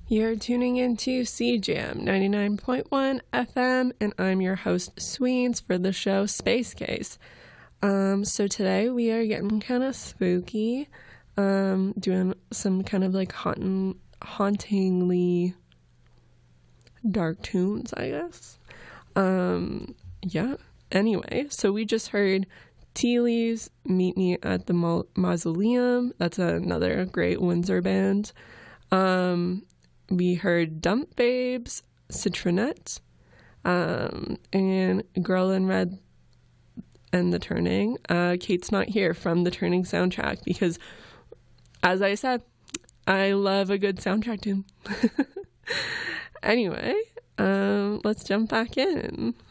You're tuning into CJAM 99.1 FM, and I'm your host, Sweens, for the show Space Case. So today we are getting kind of spooky, doing some kind of like hauntingly dark tunes, I guess. Yeah. Anyway, so we just heard Teely's Meet Me at the Mausoleum. That's another great Windsor band. We heard Dump Babes, Citronette, and Girl in Red and The Turning. Kate's not here from The Turning soundtrack because, as I said, I love a good soundtrack tune. Anyway, let's jump back in.